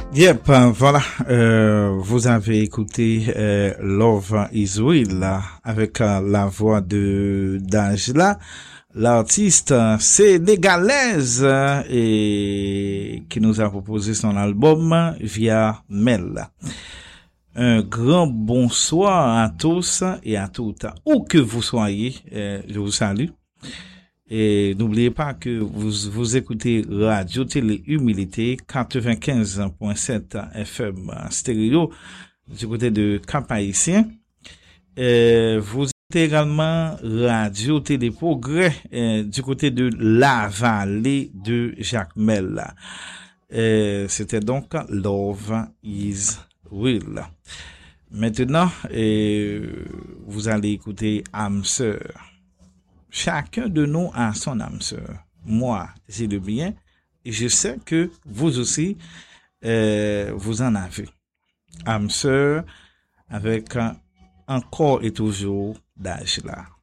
Yep, voilà, vous avez écouté Love is Real là, avec la voix de d'Angela. L'artiste sénégalaise et qui nous a proposé son album via mail. Un grand bonsoir à tous et à toutes. Où que vous soyez, je vous salue. Et n'oubliez pas que vous écoutez Radio Télé Humilité 95.7 FM stéréo du côté de Cap-Haïtien. Vous écoutez également Radio Télé Progrès du côté de la vallée de Jacmel. C'était donc Love is Real. Maintenant, vous allez écouter âme sœur. Chacun de nous a son âme sœur. Moi, j'ai le bien et je sais que vous aussi, vous en avez. Âme sœur avec encore et toujours d'âge là.